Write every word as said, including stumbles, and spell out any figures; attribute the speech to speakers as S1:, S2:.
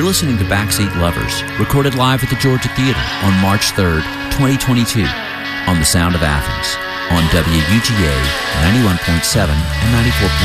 S1: listening to Backseat Lovers, recorded live at the Georgia Theater on March third, twenty twenty-two, on the Sound of Athens, on W U G A ninety-one point seven and ninety-four point